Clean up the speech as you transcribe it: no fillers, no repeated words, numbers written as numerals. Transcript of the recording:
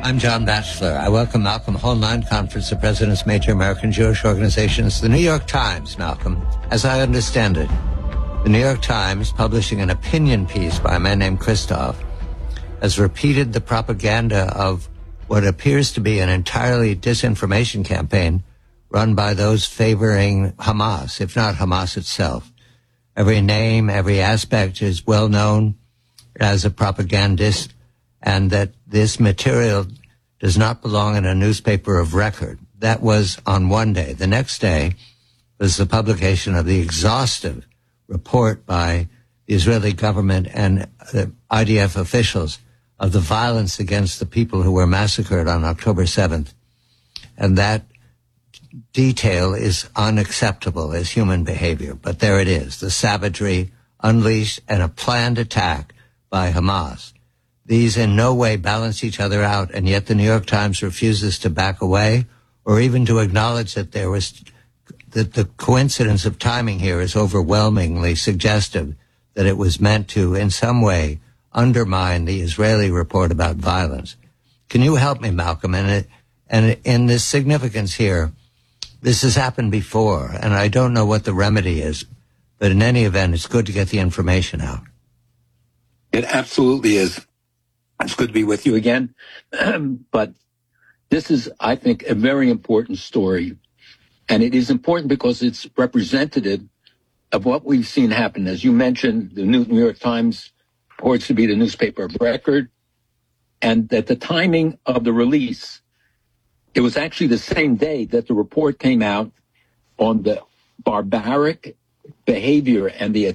I'm John Batchelor. I welcome Malcolm Hoenlein, Conference of Presidents, major American Jewish organizations. The New York Times, Malcolm, as I understand it, the New York Times, publishing an opinion piece by a man named Christoph, has repeated the propaganda of what appears to be an entirely disinformation campaign run by those favoring Hamas, if not Hamas itself. Every name, every aspect is well known as a propagandist, and that this material does not belong in a newspaper of record. That was on one day. The next day was the publication of the exhaustive report by the Israeli government and the IDF officials of the violence against the people who were massacred on October 7th. And that detail is unacceptable as human behavior. But there it is, the savagery unleashed and a planned attack by Hamas. These in no way balance each other out, and yet the New York Times refuses to back away or even to acknowledge that that the coincidence of timing here is overwhelmingly suggestive that it was meant to, in some way, undermine the Israeli report about violence. Can you help me, Malcolm? And in this significance here, this has happened before, and I don't know what the remedy is, but in any event, it's good to get the information out. It absolutely is. It's good to be with you again. But this is, I think, a very important story. And it is important because it's representative of what we've seen happen. As you mentioned, the New York Times purports to be the newspaper of record. And that the timing of the release, it was actually the same day that the report came out on the barbaric behavior and the